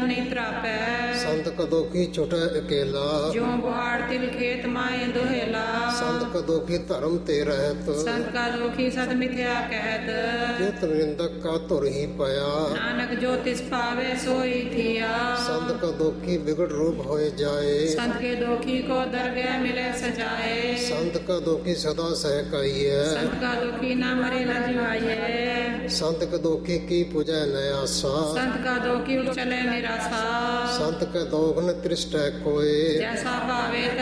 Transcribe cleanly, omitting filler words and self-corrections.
नहीं त्रापै। संत कदो की छुटे अकेला, जो बुहाड़ तिल खेत माए दुहेला। संत कदो की धर्म ते रहत, संत का दोखी सत मिथ्या कहत। चित निंदक का तुर ही पाया, नानक जो तिस पावे सोई थिया। संत कदो की बिगड़ रूप होए जाए, संत के दोखी को दरगह मिले सजाए। संत कदो की सदा सहकाइए, संत का दोखी ना मरे न जिवाइए। संत कदो की पूजा न आसा, संत का दोखी चले निराशा। संत कदो न त्रिष्ट कोय, जैसा पावे